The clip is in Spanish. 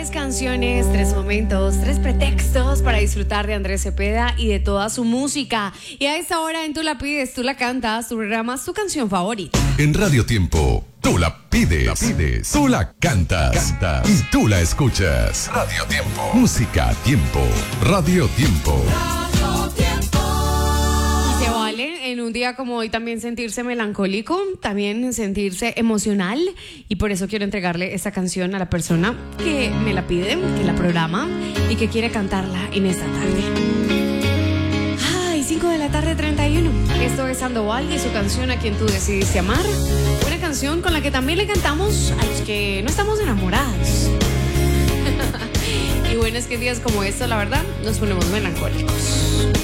Tres canciones, tres momentos, tres pretextos para disfrutar de Andrés Cepeda y de toda su música. Y a esta hora en Tú la pides, tú la cantas, tú programas tu canción favorita. En Radio Tiempo, tú la pides, tú la cantas y tú la escuchas. Radio Tiempo. Música a tiempo. Radio Tiempo. Se vale en un día como hoy también sentirse melancólico, también sentirse emocional, y por eso quiero entregarle esta canción a la persona que me la pide, que la programa y que quiere cantarla en esta tarde. Ay, 5 de la tarde 31. Esto es Sandoval y su canción A Quien Tú Decidiste Amar. Una canción con la que también le cantamos a los que no estamos enamorados. Y bueno, es que días como estos, la verdad, nos ponemos melancólicos.